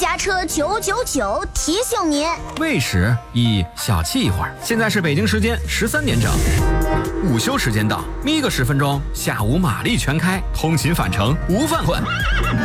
家车999提醒您， 未时宜小憩一会儿。现在是北京时间13点整，午休时间到，眯个10分钟，下午马力全开，通勤返程无犯困。